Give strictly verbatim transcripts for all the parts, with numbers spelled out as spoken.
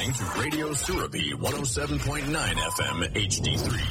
listening to Radio Surabhi one oh seven point nine F M H D three.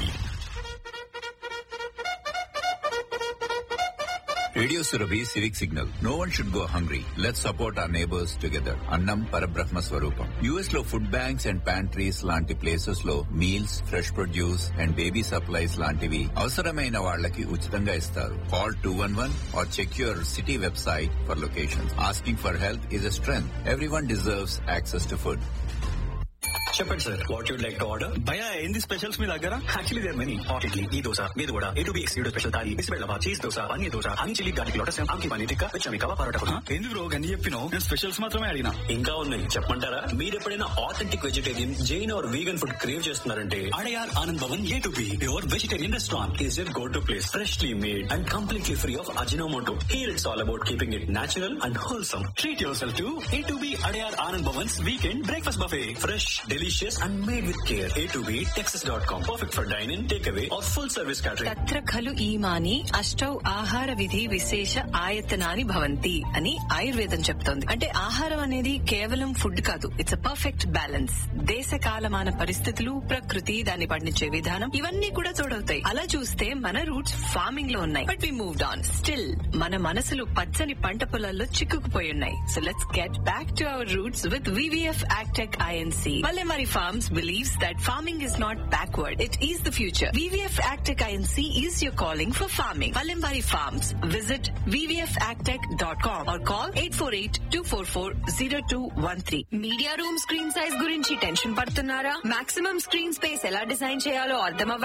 Radio Surabhi civic signal. No one should go hungry. Let's support our neighbours together. అన్నం పరబ్రహ్మ స్వరూపం. US లో food banks and pantries లాంటి places లో meals, fresh produce and baby supplies లాంటివి అవసరమైన వాళ్ళకి ఉచితంగా ఇస్తారు. Call two one one or cheque your city website for location. Asking for help is a strength. Everyone deserves access to food. చెప్పండి sir, what you'd like to order? భయా ఏంది specials మీ దగ్గర? Actually there many. Hot idli, ఈ దోశ, మీద కూడా A to be excluded special thali, బిస్బెల్లవా, cheese dosa, paneer dosa, honey chilli garlic lotus, ఆమ్కి paneer tikka, వెచ్చమి kebab parotta కూడా. ఏంది bro గన్ని చెప్పినావు? నేను స్పెషల్స్ మాత్రమే అడిగినా. ఇంకా ఉన్నాయి, చెప్పమంటారా? మీరు ఎప్పుడైనా authentic vegetarian, Jain are vegan food crave చేస్తున్నారంటే Adyar Anand Bhavan A to be your vegetarian restaurant is your go to place. Freshly made and completely free of Ajinomoto. Here it's all about keeping it natural and wholesome. Treat your self to A to be Adyar Anand Bhavan's weekend breakfast buffet. Fresh, delicious and made with care. A to B Texas dot com. Perfect for dine-in, takeaway or full service catering. తత్ర ఖలు ఈమాని అష్టౌ ఆహార విధి విశేష ఆయతనాని భవంతి అని ఆయుర్వేదం చెప్తోంది. అంటే ఆహారం అనేది కేవలం ఫుడ్ కాదు, ఇట్స్ అ పర్ఫెక్ట్ బ్యాలెన్స్. దేశ కాలమాన పరిస్థితులు, ప్రకృతి, దాన్ని పండించే విధానం, ఇవన్నీ కూడా తోడవుతాయి. అలా చూస్తే మన రూట్స్ ఫార్మింగ్ లో ఉన్నాయి, but we moved on. Still మన మనసులు పచ్చని పంట పొలాల్లో చిక్కుకుపోయి ఉన్నాయి. So let's get back to our roots with V V F Agtech I N C. Palemari Farms believes that farming is not backward, it is the future. V V F Agtech I N C is your calling for farming. Palemari Farms. Visit v v f agtech dot com or call eight four eight, two four four, zero two one three. Media room screen size గురించి tension పడుతున్నారా? Maximum screen space ఎలా design చేయాలో అర్థం